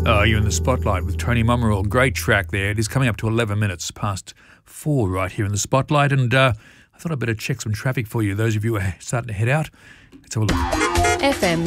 You're in the Spotlight with Tony Mommerall. Great track there. It is coming up to 11 minutes past 4 right here in the Spotlight. And I thought I'd better check some traffic for you. Those of you who are starting to head out, let's have a look. FM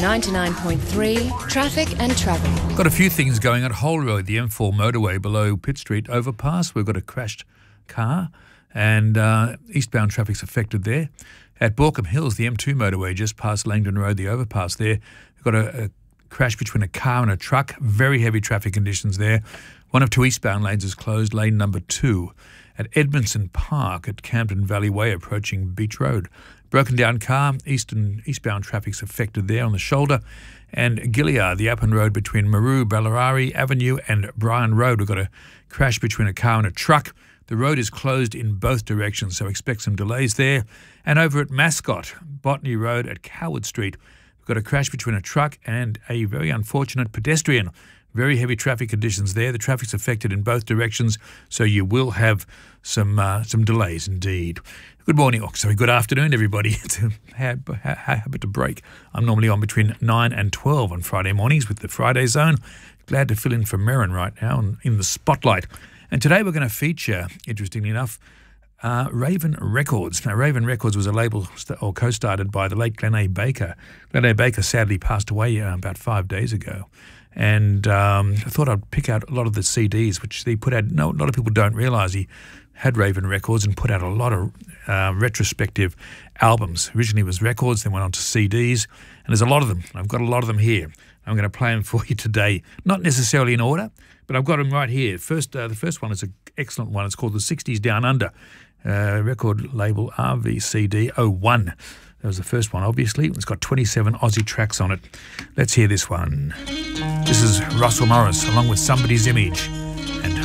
99.3, traffic and travel. Got a few things going on. Hull Road, the M4 motorway below Pitt Street overpass. We've got a crashed car and eastbound traffic's affected there. At Borkham Hills, the M2 motorway just past Langdon Road, the overpass there. We've got a crash between a car and a truck. Very heavy traffic conditions there. One of two eastbound lanes is closed, lane number 2. At Edmondson Park at Camden Valley Way approaching Beach Road. Broken down car, eastbound traffic's affected there on the shoulder. And Gilliard, the Appin Road between Maru, Ballarari Avenue and Bryan Road. We've got a crash between a car and a truck. The road is closed in both directions, so expect some delays there. And over at Mascot, Botany Road at Coward Street, we've got a crash between a truck and a very unfortunate pedestrian. Very heavy traffic conditions there. The traffic's affected in both directions, so you will have some delays indeed. Good morning, good afternoon, everybody. It's a habit to break. I'm normally on between 9 and 12 on Friday mornings with the Friday Zone. Glad to fill in for Merrin right now in the Spotlight. And today we're going to feature, interestingly enough, Raven Records. Now, Raven Records was a label co-started by the late Glenn A. Baker. Glenn A. Baker sadly passed away about 5 days ago. And I thought I'd pick out a lot of the CDs, which he put out. No, a lot of people don't realise he had Raven Records and put out a lot of retrospective albums. Originally it was records, then went on to CDs. And there's a lot of them. I've got a lot of them here. I'm going to play them for you today. Not necessarily in order, but I've got them right here. The first one is an excellent one. It's called The 60s Down Under, record label RVCD 01. That was the first one, obviously. It's got 27 Aussie tracks on it. Let's hear this one. This is Russell Morris, along with Somebody's Image.